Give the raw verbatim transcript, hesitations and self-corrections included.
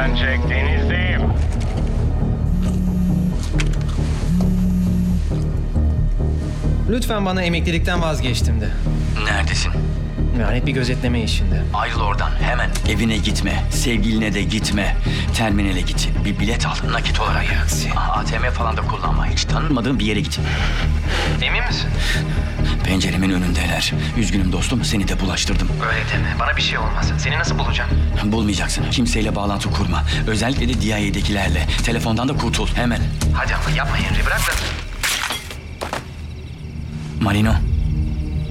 Güven çek, denizdeyim. Lütfen bana emeklilikten vazgeçtim de. Neredesin? Lanet bir gözetleme işinde. Ayrıl oradan hemen. Evine gitme. Sevgiline de gitme. Terminale git. Bir bilet al nakit olarak. aksi. A T M falan da kullanma. Hiç tanınmadığın bir yere git. Emin misin? Penceremin önündeler. Üzgünüm dostum, seni de bulaştırdım. Öyle deme. Bana bir şey olmaz. Seni nasıl bulacağım? Bulmayacaksın. Kimseyle bağlantı kurma. Özellikle de D I A'dekilerle. Telefondan da kurtul hemen. Hadi ama yapma Henry. Bırak da. Marino,